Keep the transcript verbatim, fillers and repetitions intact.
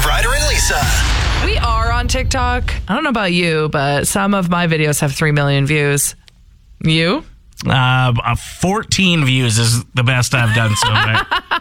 Ryder and Lisa. We are on TikTok. I don't know about you, but some of my videos have three million views. You? Uh, uh, fourteen views is the best I've done so far.